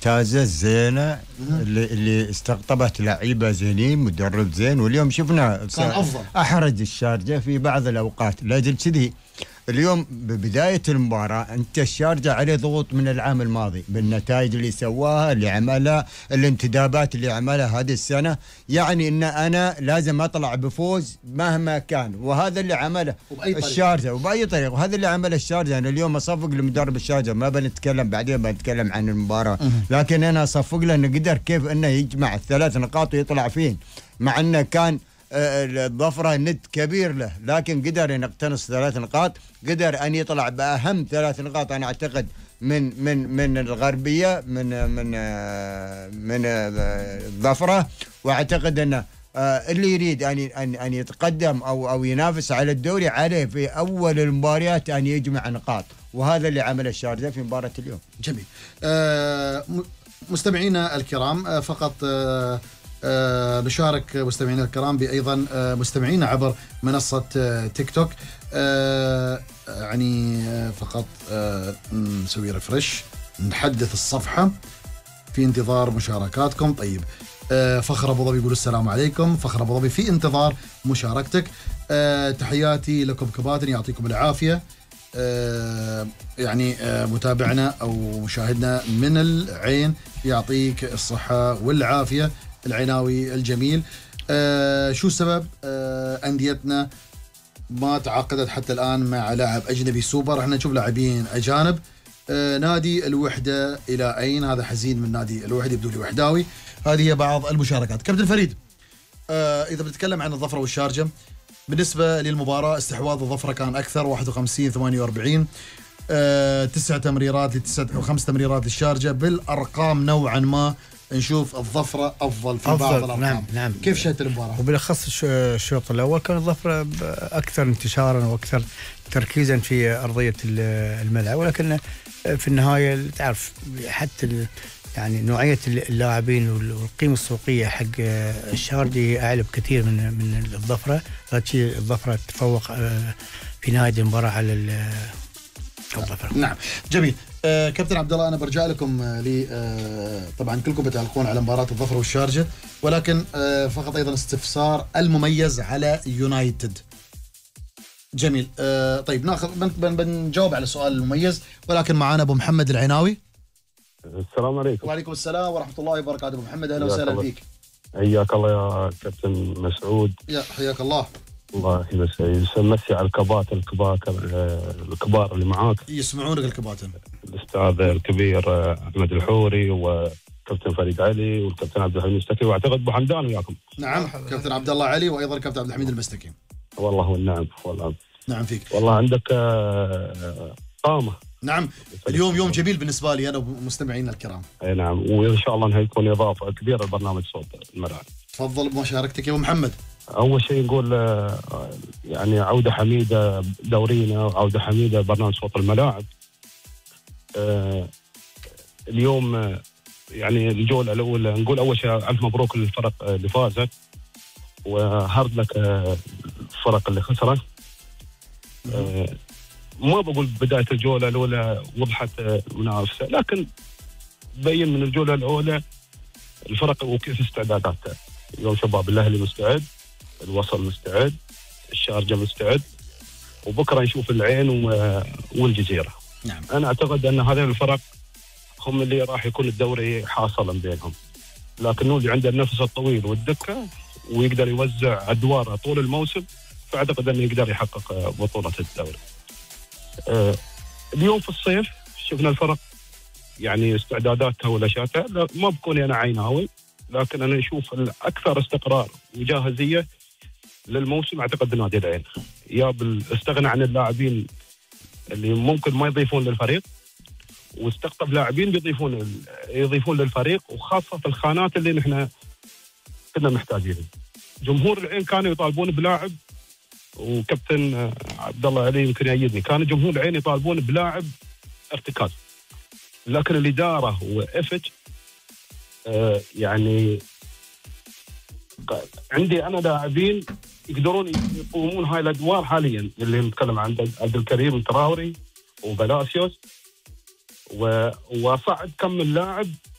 ممتازة زينة اللي استقطبت لعيبة زينين، مدرب زين، واليوم شفنا كان أفضل. أحرج الشارجة في بعض الأوقات. لاجل كذي اليوم ببداية المباراة أنت الشارجة عليه ضغوط من العام الماضي بالنتائج اللي سواها، اللي عملها، الانتدابات اللي عملها هذه السنة، يعني إن أنا لازم أطلع بفوز مهما كان، وهذا اللي عمله الشارجة وبأي طريقة، وهذا اللي عمله الشارجة. أنا اليوم أصفق لمدرب الشارجة، ما بنتكلم بعدين بنتكلم عن المباراة، لكن أنا أصفق له إنه قدر كيف إنه يجمع الثلاث نقاط ويطلع فين، مع إنه كان الظفرة ند كبير له، لكن قدر أن يقتنص 3 نقاط، قدر أن يطلع بأهم 3 نقاط أنا أعتقد من الغربية من الظفرة. وأعتقد أن اللي يريد أن يتقدم أو ينافس على الدوري عليه في أول المباريات أن يجمع نقاط، وهذا اللي عمل الشارجة في مباراة اليوم. جميل. مستمعينا الكرام، فقط نشارك مستمعينا الكرام بأيضا مستمعينا عبر منصة تيك توك، يعني فقط نسوي ريفرش، نحدث الصفحة في انتظار مشاركاتكم. طيب، فخر أبو ظبي يقول السلام عليكم. فخر أبو ظبي في انتظار مشاركتك. تحياتي لكم كباتن، يعطيكم العافية. يعني متابعنا أو مشاهدنا من العين، يعطيك الصحة والعافية. العيناوي الجميل، شو سبب أنديتنا ما تعاقدت حتى الآن مع لاعب أجنبي سوبر؟ احنا نشوف لاعبين أجانب. نادي الوحدة إلى أين؟ هذا حزين من نادي الوحدة، يبدو لي وحداوي. هذه هي بعض المشاركات. كابتن فريد، إذا بنتكلم عن الظفرة والشارجة، بالنسبة للمباراة استحواذ الظفرة كان أكثر 51-48، 9 تمريرات و5 تمريرات للشارجة. بالأرقام نوعا ما نشوف الظفرة أفضل في بعض الأرقام. نعم. كيف شاهدت المباراة؟ وبالأخص الشوط الأول كان الظفرة أكثر انتشارا وأكثر تركيزا في أرضية الملعب، ولكن في النهاية تعرف حتى يعني نوعية اللاعبين والقيمة السوقية حق الشارجة أعلى بكثير من الظفرة. هذا الشيء الظفرة تفوق في نهاية المباراة على الظفرة. نعم، جميل. كابتن عبد الله، انا برجع لكم طبعا كلكم بتعلقون على مباراه الظفر والشارجه، ولكن فقط ايضا استفسار المميز على يونايتد. جميل. طيب ناخذ بنجاوب على سؤال المميز، ولكن معانا ابو محمد العيناوي. السلام عليكم. وعليكم السلام ورحمه الله وبركاته. ابو محمد اهلا وسهلا فيك. حياك الله يا كابتن مسعود. يا حياك الله. الله يمسي على الكباتن الكبار اللي معاك. يسمعونك الكباتن. الاستاذ الكبير احمد الحوري وكابتن فريد علي والكابتن عبد الحميد المستكي، واعتقد ابو حمدان وياكم. نعم، كابتن عبد الله علي وايضا كابتن عبد الحميد المستكي. والله والنعم. والله نعم فيك. والله عندك قامه. نعم، اليوم يوم جميل بالنسبه لي انا ومستمعينا الكرام. اي نعم، وان شاء الله انها يكون اضافه كبيره لبرنامج صوت الملعب. تفضل بمشاركتك يا ابو محمد. اول شيء نقول يعني عوده حميده دورينا وعوده حميده برنامج صوت الملاعب. اليوم يعني الجوله الاولى نقول اول شيء الف مبروك للفرق اللي فازت، وهارد لك الفرق اللي خسرت. ما بقول بدايه الجوله الاولى وضحت منافسه، لكن بين من الجوله الاولى الفرق وكيف استعداداتها. اليوم شباب الاهلي مستعد، الوصل مستعد، الشارجه مستعد، وبكره نشوف العين والجزيره. نعم. انا اعتقد ان هذين الفرق هم اللي راح يكون الدوري حاصلا بينهم، لكن اللي عنده النفس الطويل والدكه ويقدر يوزع ادواره طول الموسم، فاعتقد انه يقدر يحقق بطوله الدوري. اليوم في الصيف شفنا الفرق يعني استعداداتها والاشياء، ما بكوني انا عيناوي، لكن انا اشوف الاكثر استقرار وجاهزيه للموسم اعتقد نادي العين. يا استغنى عن اللاعبين اللي ممكن ما يضيفون للفريق، واستقطب لاعبين يضيفون للفريق، وخاصه في الخانات اللي نحن كنا محتاجينها. جمهور العين كانوا يطالبون بلاعب، وكابتن عبد الله علي يمكن يأيدني، كان جمهور العين يطالبون بلاعب ارتكاز، لكن الاداره وافج يعني عندي انا لاعبين يقدرون يقومون هاي الادوار حاليا، اللي نتكلم عن عبد الكريم التراوري وبلاسيوس، وصعد كم من لاعب